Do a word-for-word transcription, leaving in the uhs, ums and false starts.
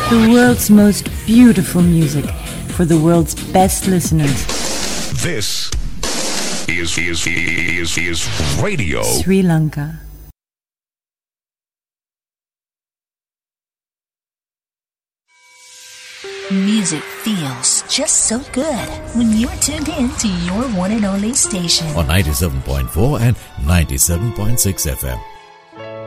The world's most beautiful music for the world's best listeners. This is is is is radio Sri Lanka. Music feels just so good when you're tuned in to your one and only station on ninety-seven point four and ninety-seven point six F M.